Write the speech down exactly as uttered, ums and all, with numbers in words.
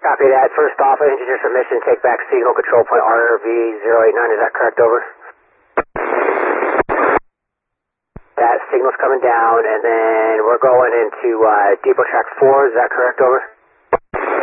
Copy that. First off, engineer submission, take back signal, control point R V zero eight nine, is that correct, over? That signal's coming down, and then we're going into uh, depot track four, is that correct, over?